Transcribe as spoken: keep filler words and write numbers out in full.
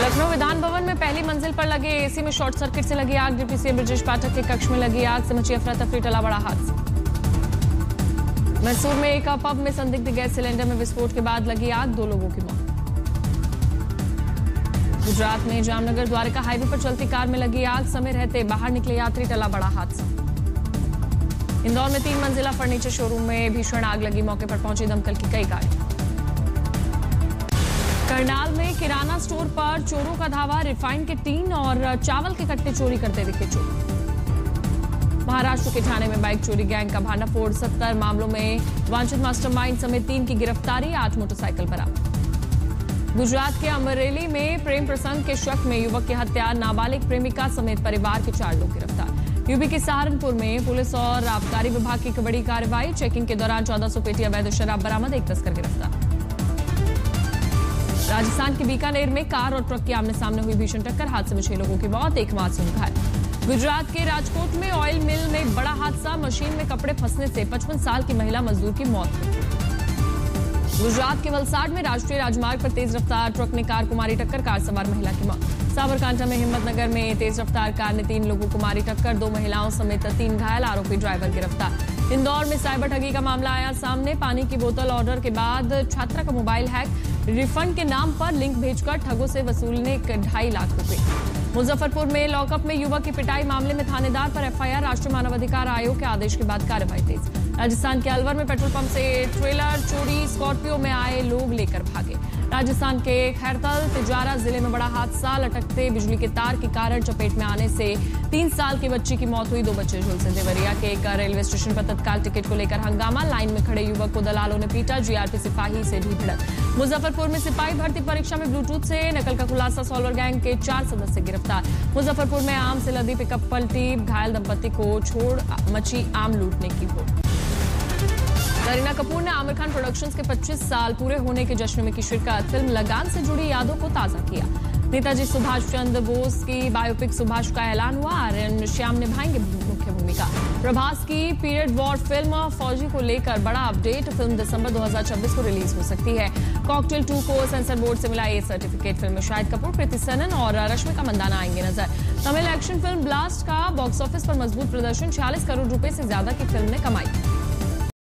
लखनऊ विधान भवन में पहली मंजिल पर लगे एसी में शॉर्ट सर्किट से लगी आग। डिप्टी सीएम ब्रजेश पाठक के कक्ष में लगी आग से मची अफरा तफरी, टला बड़ा हादसा। मैसूर में एक पब में संदिग्ध गैस सिलेंडर में विस्फोट के बाद लगी आग, दो लोगों की मौत। गुजरात में जामनगर द्वारका हाईवे पर चलती कार में लगी आग, समय रहते बाहर निकले यात्री, टला बड़ा हादसा। इंदौर में तीन मंजिला फर्नीचर शोरूम में भीषण आग लगी, मौके पर पहुंची दमकल की कई गाड़ी। करनाल में किराना स्टोर पर चोरों का धावा, रिफाइंड के टीन और चावल के कट्टे चोरी करते दिखे चोर। महाराष्ट्र के ठाणे में बाइक चोरी गैंग का भांडाफोड़, सत्तर मामलों में वांछित मास्टरमाइंड समेत तीन की गिरफ्तारी, आठ मोटरसाइकिल बरामद। गुजरात के अमरेली में प्रेम प्रसंग के शक में युवक की हत्या, नाबालिग प्रेमिका समेत परिवार के चार लोग गिरफ्तार। यूपी के सहारनपुर में पुलिस और आबकारी विभाग की बड़ी कार्रवाई, चेकिंग के दौरान चौदह सौ पेटी अवैध शराब बरामद, एक तस्कर गिरफ्तार। राजस्थान के बीकानेर में कार और ट्रक की आमने सामने हुई भीषण टक्कर, हादसे में छह लोगों की मौत, एक मासूम घायल। गुजरात के राजकोट में ऑयल मिल में बड़ा हादसा, मशीन में कपड़े फंसने से पचपन साल की महिला मजदूर की मौत हुई। गुजरात के वलसाड में राष्ट्रीय राजमार्ग पर तेज रफ्तार ट्रक ने कार को मारी टक्कर, कार सवार महिला की मौत। साबरकांठा में हिम्मतनगर में तेज रफ्तार कार ने तीन लोगों को मारी टक्कर, दो महिलाओं समेत तीन घायल, आरोपी ड्राइवर गिरफ्तार। इंदौर में साइबर ठगी का मामला आया सामने, पानी की बोतल ऑर्डर के बाद छात्रा का मोबाइल हैक, रिफंड के नाम पर लिंक भेजकर ठगों से वसूलने ढाई लाख रुपए। मुजफ्फरपुर में लॉकअप में युवक की पिटाई मामले में थानेदार पर एफआईआर, राष्ट्रीय मानवाधिकार आयोग के आदेश के बाद कार्रवाई तेज। राजस्थान के अलवर में पेट्रोल पंप से ट्रेलर चोरी, स्कॉर्पियो में आए लोग लेकर भागे। राजस्थान के खैरतल तिजारा जिले में बड़ा हादसा, लटकते बिजली के तार के कारण चपेट में आने से तीन साल की बच्ची की मौत हुई, दो बच्चे झुलसे। देवरिया के एक रेलवे स्टेशन पर तत्काल टिकट को लेकर हंगामा, लाइन में खड़े युवक को दलालों ने पीटा, जीआरपी सिपाही से भी भिड़ंत। मुजफ्फरपुर में सिपाही भर्ती परीक्षा में ब्लूटूथ से नकल का खुलासा, सॉल्वर गैंग के चार सदस्य गिरफ्तार। मुजफ्फरपुर में आम से लदी पिकअप पलटी, घायल दंपति को छोड़ मची आम लूटने की होड़। करीना कपूर ने आमिर खान प्रोडक्शंस के पच्चीस साल पूरे होने के जश्न में की शिरकत, फिल्म लगान से जुड़ी यादों को ताजा किया। नेताजी सुभाष चंद्र बोस की बायोपिक सुभाष का ऐलान हुआ, आर्यन श्याम निभाएंगे मुख्य भूमिका। प्रभास की पीरियड वॉर फिल्म फौजी को लेकर बड़ा अपडेट, फिल्म दिसंबर दो हज़ार छब्बीस को रिलीज हो सकती है। कॉकटेल टू को सेंसर बोर्ड से मिला ए सर्टिफिकेट, फिल्म में शाहिद कपूर, कृति सेनन और रश्मिका मंदाना आएंगे नजर। तमिल एक्शन फिल्म ब्लास्ट का बॉक्स ऑफिस पर मजबूत प्रदर्शन, छियालीस करोड़ रुपए से ज्यादा की फिल्म ने कमाई।